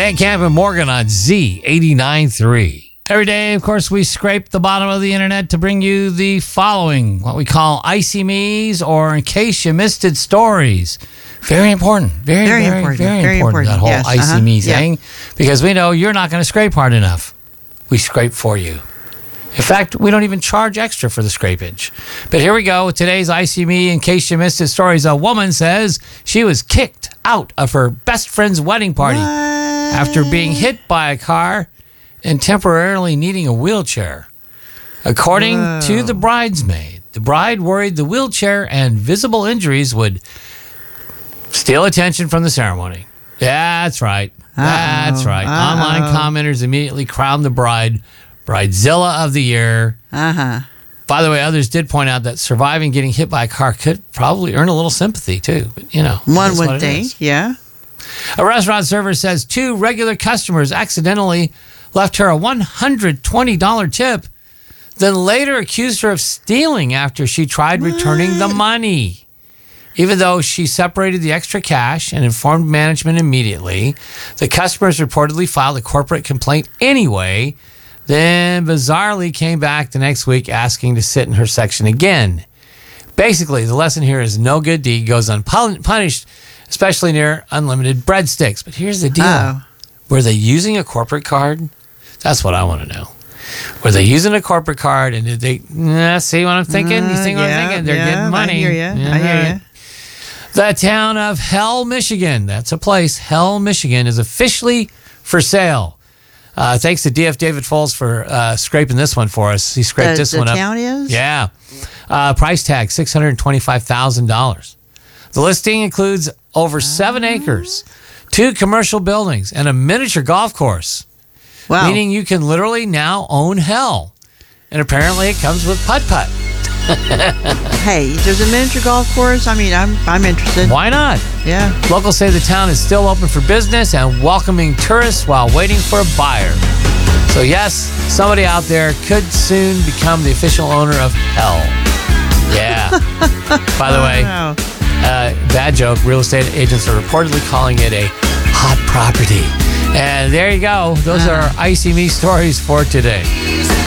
Dan Camp and Morgan on Z89.3. Every day, of course, we scrape the bottom of the internet to bring you the following, what we call Icy Me's, or in case you missed it, stories. Very important. Very important. That whole Icy Me thing. Because we know you're not going to scrape hard enough. We scrape for you. In fact, we don't even charge extra for the scrapage. But here we go with today's Icy Me, in case you missed it, stories. A woman says she was kicked out of her best friend's wedding party after being hit by a car and temporarily needing a wheelchair. According to the bridesmaid, the bride worried the wheelchair and visible injuries would steal attention from the ceremony. That's right. That's right. Online commenters immediately crowned the bride Bridezilla of the Year. By the way, others did point out that surviving getting hit by a car could probably earn a little sympathy, too. But, you know. One would think, yeah. A restaurant server says 2 regular customers accidentally left her a $120 tip, then later accused her of stealing after she tried returning the money. Even though she separated the extra cash and informed management immediately, the customers reportedly filed a corporate complaint anyway, then bizarrely came back the next week asking to sit in her section again. Basically, the lesson here is no good deed goes unpunished, especially near unlimited breadsticks. But here's the deal. Were they using a corporate card? That's what I want to know. Were they using a corporate card, and did they see what I'm thinking? You think what I'm thinking? They're getting money. I hear you. The town of Hell, Michigan. That's a place. Hell, Michigan is officially for sale. Thanks to DF David Foles for scraping this one for us. He scraped this one up. The town is? Yeah. Price tag, $625,000. The listing includes over 7 acres, 2 commercial buildings, and a miniature golf course. Wow. Meaning you can literally now own hell. And apparently it comes with putt-putt. Hey, there's a miniature golf course. I mean, I'm interested. Why not? Yeah. Locals say the town is still open for business and welcoming tourists while waiting for a buyer. So yes, somebody out there could soon become the official owner of hell. Yeah. By the way, bad joke, real estate agents are reportedly calling it a hot property. And there you go. Those are Icy Me stories for today.